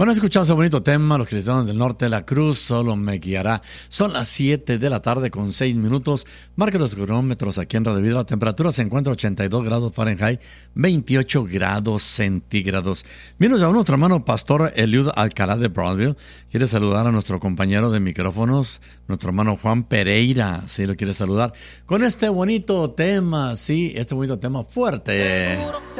Bueno, escuchamos ese bonito tema, los cristianos del norte de la cruz, solo me guiará. Son las 7 de la tarde con 6 minutos. Marca los cronómetros aquí en Radio Vida. La temperatura se encuentra a 82 grados Fahrenheit, 28 grados centígrados. Viene ya nuestro hermano pastor Eliud Alcalá de Broadville. Quiere saludar a nuestro compañero de micrófonos, nuestro hermano Juan Pereira. Sí, lo quiere saludar con este bonito tema, sí, este bonito tema fuerte. Seguro